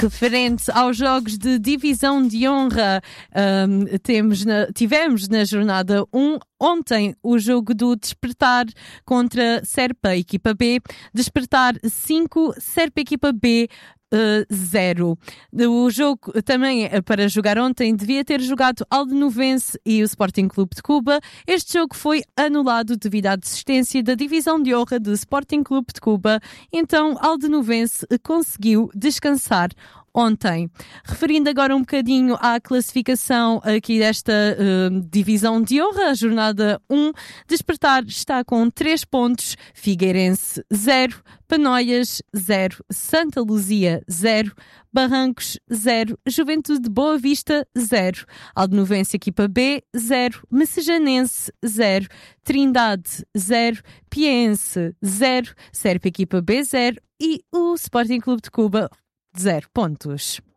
Referente aos jogos de divisão de honra, tivemos na jornada 1 ontem o jogo do Despertar contra Serpa, equipa B. Despertar 5, Serpa, equipa B 0. O jogo também para jogar ontem devia ter jogado Aldenuvense e o Sporting Clube de Cuba. Este jogo foi anulado devido à desistência da divisão de honra do Sporting Clube de Cuba. Então Aldenuvense conseguiu descansar ontem. Referindo agora um bocadinho à classificação aqui desta divisão de honra, a jornada 1, Despertar está com 3 pontos, Figueirense 0, Panóias 0, Santa Luzia 0, Barrancos 0, Juventude de Boa Vista 0, Aldenuvense equipa B 0, Messejanense 0, Trindade 0, Piense 0, Serpa equipa B 0 e o Sporting Clube de Cuba 0 pontos.